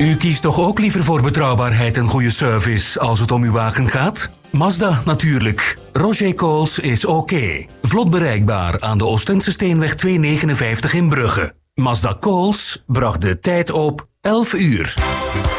U kiest toch ook liever voor betrouwbaarheid en goede service als het om uw wagen gaat? Mazda natuurlijk. Roger Coles is oké. Vlot bereikbaar aan de Oostense Steenweg 259 in Brugge. Mazda Coles bracht de tijd op 11 uur.